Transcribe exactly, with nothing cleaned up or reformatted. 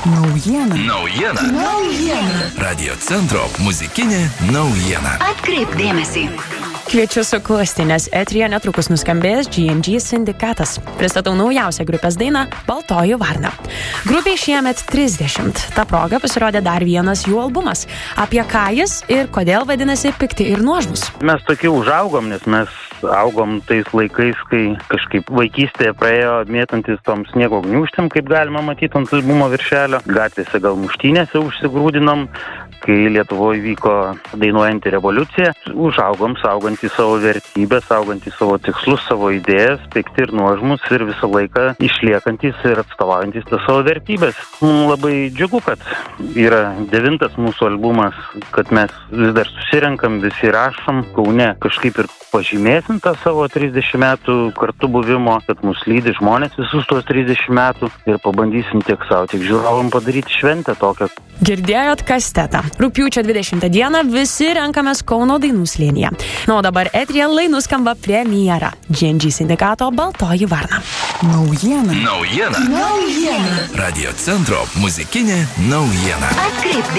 Naujiena. Naujiena. Naujiena. Radio centro muzikinė naujiena. Atkreipk dėmesį. Kviečiu suklusti, nes eteryje netrukus nuskambės G and G Sindikatas. Pristatau naujausią grupės dainą Baltoji varna. Grupiai šiemet trisdešimt. Ta proga pasirodė dar vienas jų albumas. Apie ką jis ir kodėl vadinasi Pikti ir nuožmūs. Mes tokie užaugom, nes mes augom tais laikais, kai kažkaip vaikystėje praėjo mėtantis tom sniego gniūžtėm, kaip galima matyti ant albumo viršelio. Gatvėse gal muštynėse užsigrūdinom, kai Lietuvoje vyko dainuojanti revoliucija. Užaugom saugantį savo vertybės, saugantį savo tikslus, savo idėjas, pikti ir nuožmūs ir visą laiką išliekantis ir atstovaujantis tas savo vertybės. Mums labai džiugu, kad yra devintas mūsų albumas, kad mes vis dar susirenkam, visi rašom, Kaune kažkaip ir pažymėsim tą savo trisdešimt metų kartu buvimo, kad mus lydi žmonės visus tuos trisdešimt metų ir pabandysim tiek savo, tiek žiūrovam padaryti šventę tokią. Girdėjot kastetą. Rugpjūčio dvidešimtą dieną visi renkamės Kauno dainų slėnyje. Na, o dabar eteryje lai nuskamba premjera. G and G Sindikato Baltoji varna. Naujiena. Naujiena. Naujiena. Radio centro muzikinė naujiena. Atkreipk